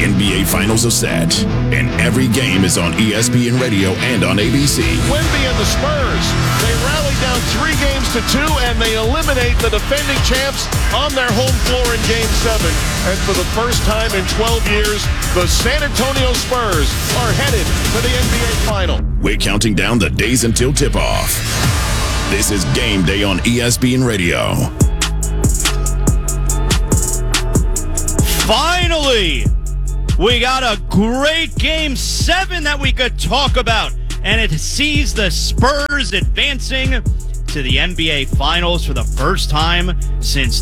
NBA Finals are set, and every game is on ESPN Radio and on ABC. Wemby and the Spurs, they rally down 3-2, and they eliminate the defending champs on their home floor in Game 7. And for the first time in 12 years, the San Antonio Spurs are headed to the NBA Final. We're counting down the days until tip-off. This is Game Day on ESPN Radio. Finally, we got a great Game 7 that we could talk about, and it sees the Spurs advancing to the NBA Finals for the first time since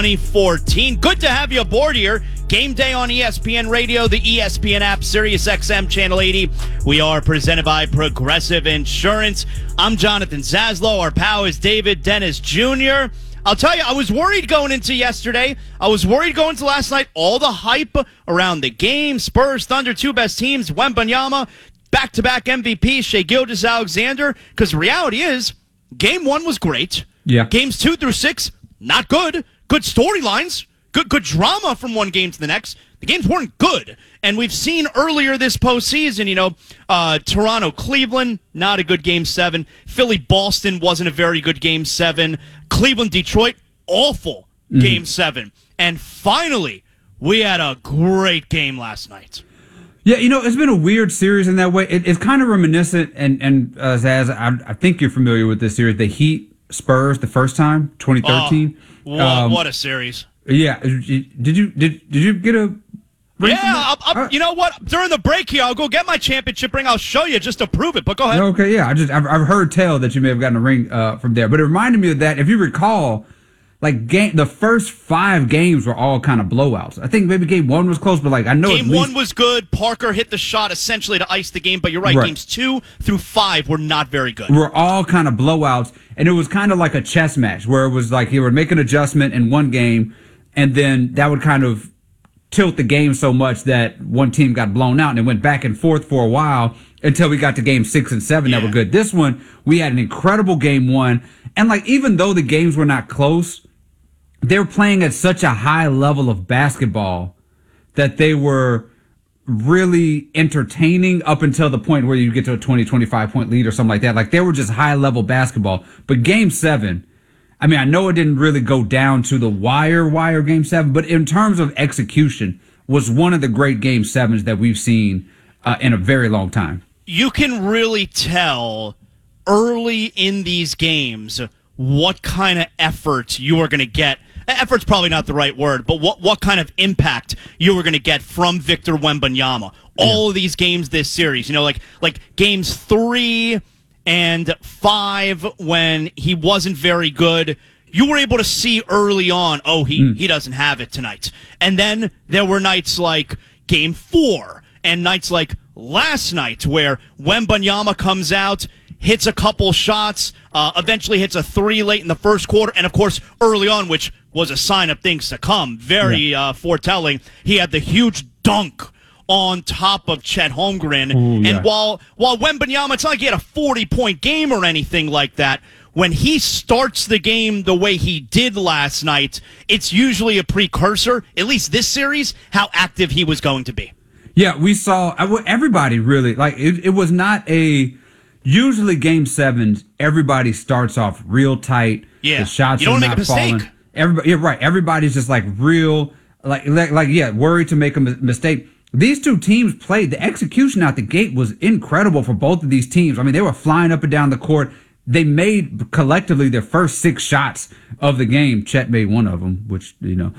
2014. Good to have you aboard here. Game Day on ESPN Radio, the ESPN app, SiriusXM Channel 80. We are presented by Progressive Insurance. I'm Jonathan Zaslow. Our pal is David Dennis Jr. I'll tell you, I was worried going into yesterday. I was worried going to last night. All the hype around the game. Spurs, Thunder, two best teams. Wembanyama, back-to-back MVP, Shai Gilgeous-Alexander. Because the reality is, Game 1 was great. Yeah. Games 2 through 6, not good. Good storylines. Good drama from one game to the next. The games weren't good. And we've seen earlier this postseason, Toronto-Cleveland, not a good Game 7. Philly-Boston wasn't a very good Game 7. Cleveland-Detroit, awful Game 7. And finally, we had a great game last night. Yeah, it's been a weird series in that way. It's kind of reminiscent, and Zaz, I think you're familiar with this series, the Heat Spurs the first time, 2013. What a series. Yeah, did you get a ring? Yeah, you know what? During the break here, I'll go get my championship ring. I'll show you just to prove it. But go ahead. Okay, yeah, I've heard tell that you may have gotten a ring from there, but it reminded me of that. If you recall, the first 5 games were all kind of blowouts. I think maybe Game 1 was close, but I know Game 1 was good. Parker hit the shot essentially to ice the game, but you're right. Games 2 through 5 were not very good. Were all kind of blowouts, and it was kind of like a chess match where it was like he would make an adjustment in one game, and then that would kind of tilt the game so much that one team got blown out, and it went back and forth for a while until we got to Game 6 and 7 that were good. This one, we had an incredible Game 1, and even though the games were not close, they were playing at such a high level of basketball that they were really entertaining up until the point where you get to a 20, 25-point lead or something like that. They were just high-level basketball. But Game 7, I know it didn't really go down to the wire Game 7, but in terms of execution, was one of the great Game 7s that we've seen in a very long time. You can really tell early in these games what kind of effort you are going to get. Effort's probably not the right word, but what kind of impact you were going to get from Victor Wembanyama. All of these games this series, like games 3 and 5 when he wasn't very good, you were able to see early on, he doesn't have it tonight. And then there were nights like Game 4 and nights like last night where Wembanyama comes out, hits a couple shots, eventually hits a 3 late in the first quarter, and of course early on, which was a sign of things to come, very foretelling, he had the huge dunk on top of Chet Holmgren. And while Wembanyama, it's not like he had a 40-point game or anything like that, when he starts the game the way he did last night, it's usually a precursor, at least this series, how active he was going to be. Yeah, we saw everybody really, it was not usually Game 7s, everybody starts off real tight. Yeah. The shots you don't are make not a mistake. falling. You're right. Everybody's just real, worried to make a mistake. These two teams played. The execution out the gate was incredible for both of these teams. They were flying up and down the court. They made collectively their first 6 shots of the game. Chet made one of them, which,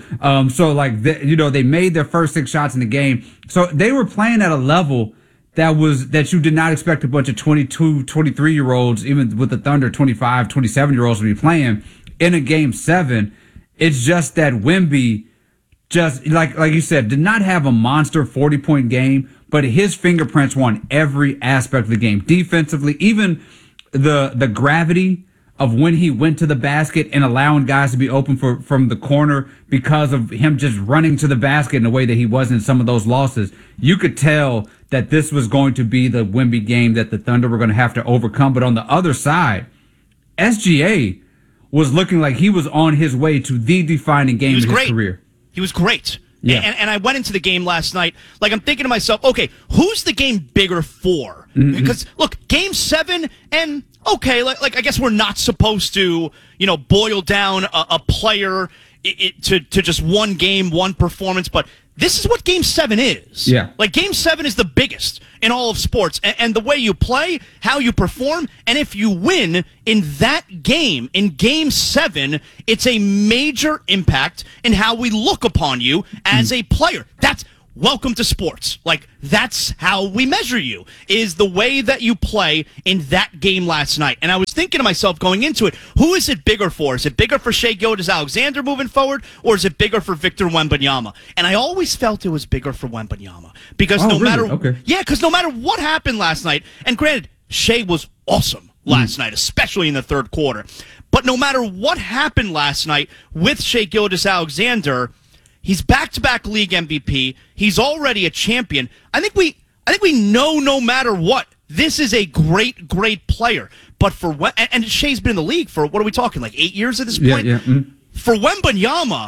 they made their first 6 shots in the game. So they were playing at a level that you did not expect a bunch of 22, 23-year-olds, even with the Thunder, 25, 27-year-olds to be playing in a Game 7. It's just that Wemby just, like you said, did not have a monster 40-point game, but his fingerprints were on every aspect of the game. Defensively, even the gravity of when he went to the basket and allowing guys to be open from the corner because of him just running to the basket in the way that he was in some of those losses. You could tell that this was going to be the Wemby game that the Thunder were going to have to overcome. But on the other side, SGA was looking like he was on his way to the defining game of his career. He was great. Yeah. And I went into the game last night, like I'm thinking to myself, okay, who's the game bigger for? Because look, Game 7, and okay, like I guess we're not supposed to, boil down a player to just one game, one performance, but this is what Game 7 is. Yeah. Like, Game 7 is the biggest in all of sports. And the way you play, how you perform, and if you win in that game, in Game 7, it's a major impact in how we look upon you as a player. Welcome to sports. Like, that's how we measure you, is the way that you play in that game last night. And I was thinking to myself going into it, who is it bigger for? Is it bigger for Shai Gilgeous-Alexander moving forward, or is it bigger for Victor Wembanyama? And I always felt it was bigger for Wembanyama. Because because no matter what happened last night, and granted, Shai was awesome last night, especially in the third quarter. But no matter what happened last night with Shai Gilgeous-Alexander, he's back-to-back league MVP. He's already a champion. I think we know no matter what, this is a great, great player. But and Shai's been in the league for, what are we talking, like 8 years at this point? Yeah. For Wembanyama,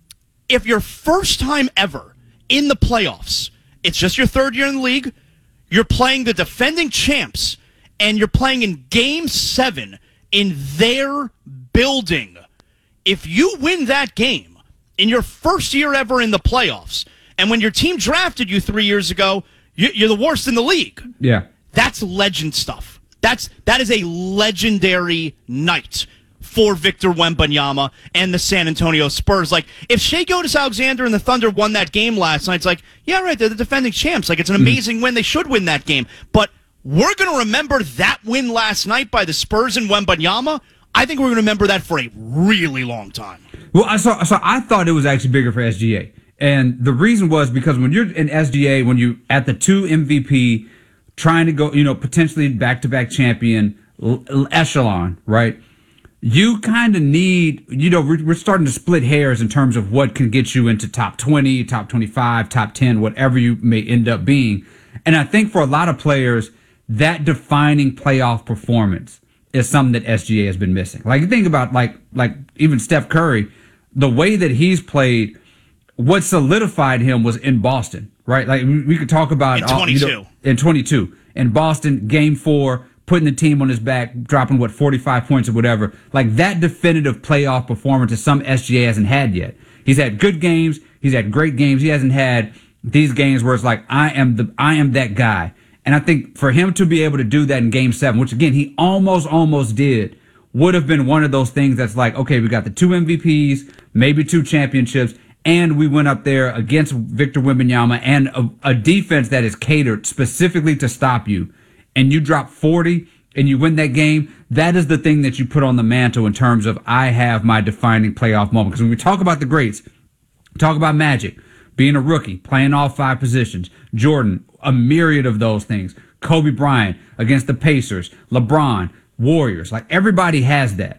if you're first time ever in the playoffs, it's just your third year in the league, you're playing the defending champs, and you're playing in Game 7 in their building. If you win that game, in your first year ever in the playoffs, and when your team drafted you 3 years ago, you're the worst in the league. Yeah. That's legend stuff. That is a legendary night for Victor Wembanyama and the San Antonio Spurs. Like, if Shai Gilgeous-Alexander and the Thunder won that game last night, it's like, yeah, right, they're the defending champs. Like, it's an amazing win. They should win that game. But we're going to remember that win last night by the Spurs and Wembanyama. I think we're going to remember that for a really long time. Well, I thought it was actually bigger for SGA. And the reason was because when you're in SGA, when you at the 2 MVP, trying to go, potentially back-to-back champion echelon, right? You kind of need, we're starting to split hairs in terms of what can get you into top 20, top 25, top 10, whatever you may end up being. And I think for a lot of players, that defining playoff performance is something that SGA has been missing. Like, you think about like even Steph Curry, the way that he's played, what solidified him was in Boston, right? Like, we could talk about in 22. In 22. In Boston, Game 4, putting the team on his back, dropping 45 points or whatever. Like, that definitive playoff performance is something SGA hasn't had yet. He's had good games, he's had great games. He hasn't had these games where it's like, I am that guy. And I think for him to be able to do that in Game 7, which again he almost did, would have been one of those things that's like, okay, we got the 2 MVPs, maybe 2 championships, and we went up there against Victor Wembanyama and a defense that is catered specifically to stop you, and you drop 40 and you win that game. That is the thing that you put on the mantle in terms of, I have my defining playoff moment. Because when we talk about the greats, talk about Magic, being a rookie, playing all 5 positions, Jordan, a myriad of those things, Kobe Bryant against the Pacers, LeBron, Warriors, like everybody has that.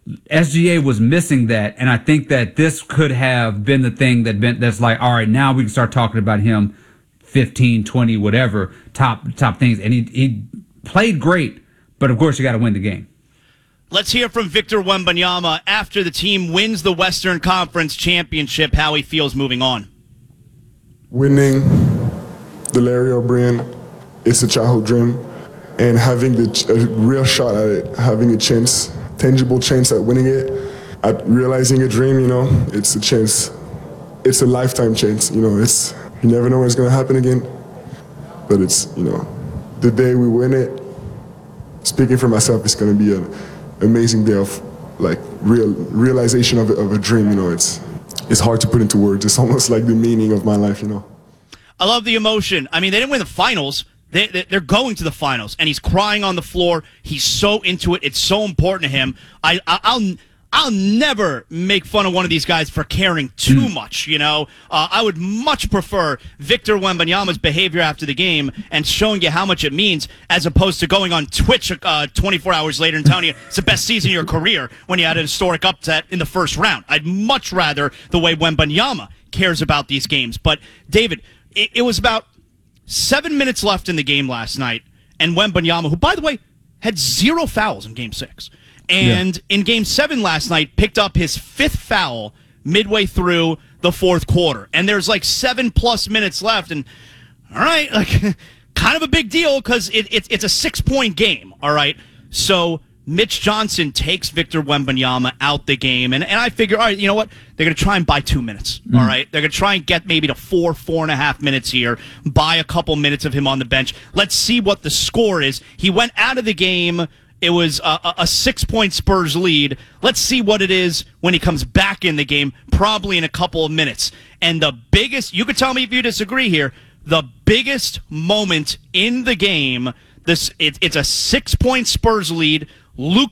SGA was missing that, and I think that this could have been the thing that's like, all right, now we can start talking about him 15, 20, whatever, top things. And he played great, but of course you got to win the game. Let's hear from Victor Wembanyama after the team wins the Western Conference Championship, how he feels moving on. Winning the Larry O'Brien is a childhood dream, and having a real shot at it, having a chance, tangible chance at winning it, at realizing a dream, it's a chance. It's a lifetime chance, you never know when it's going to happen again. But it's, the day we win it, speaking for myself, it's going to be an amazing day of, like, realization of a dream, It's hard to put into words. It's almost like the meaning of my life, I love the emotion. I mean, they didn't win the finals. They're going to the finals, and he's crying on the floor. He's so into it. It's so important to him. I'll never make fun of one of these guys for caring too much, I would much prefer Victor Wembanyama's behavior after the game and showing you how much it means, as opposed to going on Twitch 24 hours later and telling you it's the best season of your career when you had an historic upset in the first round. I'd much rather the way Wembanyama cares about these games. But, David, it was about 7 minutes left in the game last night, and Wembanyama, who, by the way, had 0 fouls in Game 6, and in Game 7 last night, picked up his 5th foul midway through the fourth quarter. And there's like 7+ minutes left. And, all right, like, kind of a big deal because it's a 6-point game, all right? So Mitch Johnson takes Victor Wembanyama out the game. And I figure, all right, you know what? They're going to try and buy 2 minutes, all right? They're going to try and get maybe to 4.5 minutes here, buy a couple minutes of him on the bench. Let's see what the score is. He went out of the game. It was a 6-point Spurs lead. Let's see what it is when he comes back in the game, probably in a couple of minutes. And the biggest, you could tell me if you disagree here, the biggest moment in the game, it's a 6-point Spurs lead. Luke